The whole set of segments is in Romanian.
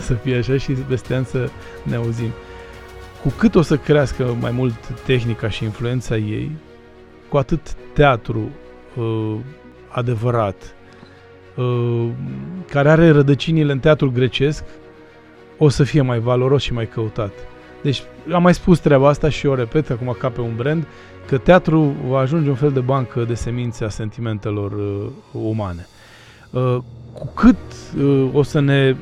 să fie așa și peste ani să ne auzim. Cu cât o să crească mai mult tehnica și influența ei, cu atât teatru adevărat, care are rădăcinile în teatrul grecesc, o să fie mai valoros și mai căutat. Deci am mai spus treaba asta și o repet acum ca pe un brand, că teatrul va ajunge un fel de bancă de semințe a sentimentelor umane. Cu cât o să ne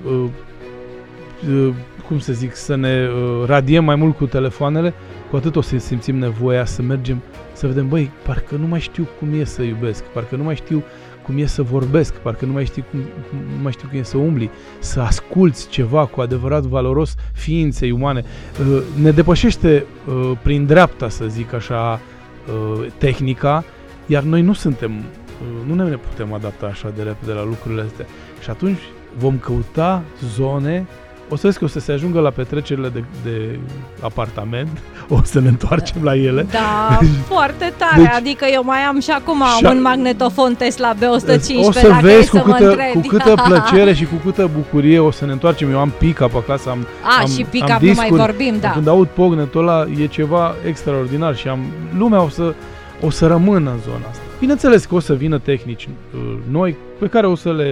să ne radiem mai mult cu telefoanele, cu atât o să simțim nevoia să mergem să vedem, băi, parcă nu mai știu cum e să iubesc, parcă nu mai știu cum e să vorbesc, parcă nu mai știu cum e să umbli, să asculți ceva cu adevărat valoros ființei umane. Ne depășește prin dreapta, să zic așa, tehnica, iar noi nu ne putem adapta așa de repede la lucrurile astea. Și atunci vom căuta zone. O să vezi că o să se ajungă la petrecerile de apartament, o să ne întoarcem la ele. Da, foarte tare, deci, adică eu mai am și acum un magnetofon Tesla B115, o să vezi cu câtă plăcere și cu câtă bucurie o să ne întoarcem. Eu am pick-up acasă, și pick-up nu mai vorbim, da. Când aud pognetul ăla e ceva extraordinar și lumea o să rămână în zona asta. Bineînțeles că o să vină tehnici noi pe care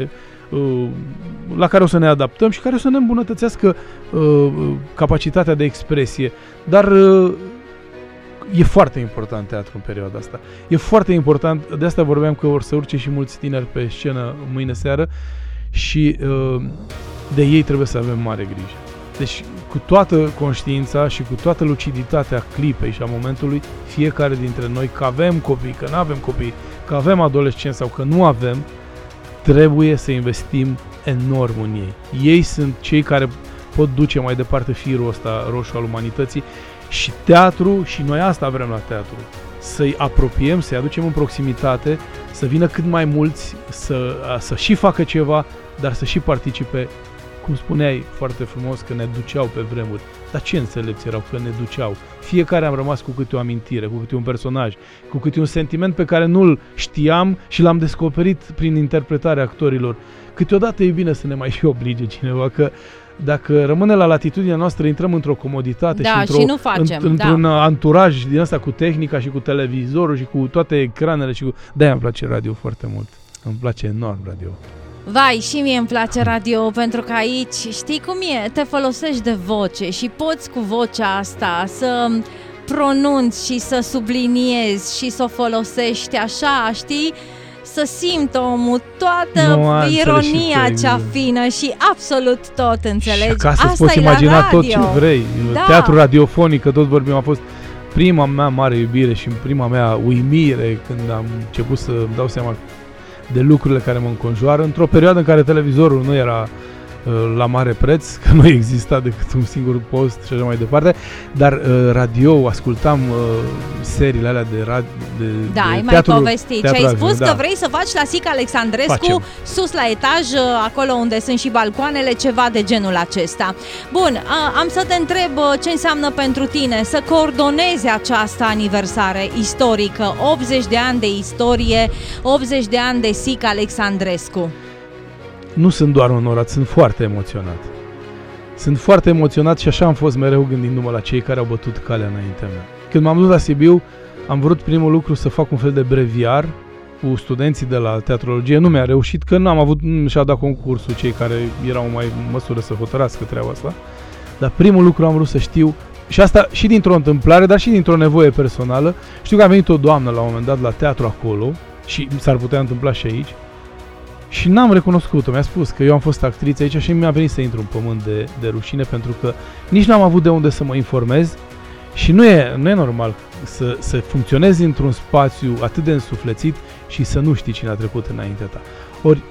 la care o să ne adaptăm și care o să ne îmbunătățească capacitatea de expresie. Dar e foarte important teatru în perioada asta. E foarte important, de asta vorbeam că vor să urce și mulți tineri pe scenă mâine seară și de ei trebuie să avem mare grijă. Deci cu toată conștiința și cu toată luciditatea clipei și a momentului, fiecare dintre noi, că avem copii, că nu avem copii, că avem adolescenți sau că nu avem, trebuie să investim enorm în ei. Ei sunt cei care pot duce mai departe firul ăsta roșu al umanității și teatru, și noi asta vrem la teatru. Să-i apropiem, să-i aducem în proximitate, să vină cât mai mulți, să și facă ceva, dar să și participe. Cum spuneai foarte frumos că ne duceau pe vremuri. Dar ce înțelepți erau că ne duceau? Fiecare am rămas cu câte o amintire, cu câte un personaj, cu câte un sentiment pe care nu-l știam și l-am descoperit prin interpretarea actorilor. Câteodată e bine să ne mai și oblige cineva, că dacă rămâne la latitudinea noastră, intrăm într-o comoditate și într-un anturaj din asta cu tehnica și cu televizorul și cu toate ecranele și cu... De-aia îmi place radio foarte mult. Îmi place enorm radio. Vai, și mie îmi place radio, pentru că aici, știi cum e, te folosești de voce și poți cu vocea asta să pronunți și să subliniezi și să o folosești așa, știi? Să simtă omul toată ironia cea fină și absolut tot, înțelegi? Și ca să-ți poți imagina tot ce vrei. Da. Teatru radiofonic, că tot vorbim, a fost prima mea mare iubire și prima mea uimire când am început să îmi dau seama de lucrurile care mă înconjoară, într-o perioadă în care televizorul nu era la mare preț, că nu exista decât un singur post și așa mai departe, dar radio, ascultam seriile alea de ai mai povestit și ai spus că vrei să faci la SIC Alexandrescu sus la etaj, acolo unde sunt și balcoanele, ceva de genul acesta. Bun, am să te întreb ce înseamnă pentru tine să coordonezi această aniversare istorică, 80 de ani de istorie, 80 de ani de SIC Alexandrescu. Nu sunt doar onorat, sunt foarte emoționat. Sunt foarte emoționat și așa am fost mereu gândindu-mă la cei care au bătut calea înaintea mea. Când m-am dus la Sibiu, am vrut primul lucru să fac un fel de breviar cu studenții de la teatrologie. Nu mi-a reușit, că nu și-au dat concursul cei care erau mai în măsură să hotărască treaba asta. Dar primul lucru am vrut să știu, și asta și dintr-o întâmplare, dar și dintr-o nevoie personală. Știu că a venit o doamnă la un moment dat la teatru acolo și s-ar putea întâmpla și aici. Și n-am recunoscut-o, mi-a spus că eu am fost actriță aici și mi-a venit să intru în pământ de rușine, pentru că nici n-am avut de unde să mă informez și nu e normal să funcționezi într-un spațiu atât de însuflețit și să nu știi cine a trecut înaintea ta. Ori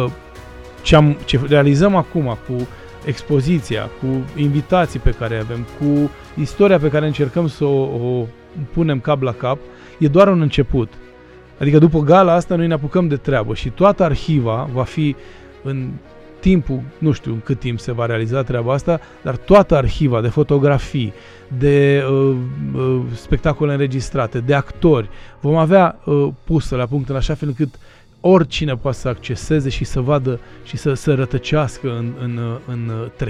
ce realizăm acum cu expoziția, cu invitații pe care avem, cu istoria pe care încercăm să o punem cap la cap, e doar un început. Adică după gala asta noi ne apucăm de treabă și toată arhiva va fi în timpul, nu știu în cât timp se va realiza treaba asta, dar toată arhiva de fotografii, de spectacole înregistrate, de actori, vom avea pusă la punct în așa fel încât oricine poate să acceseze și să vadă și să rătăcească în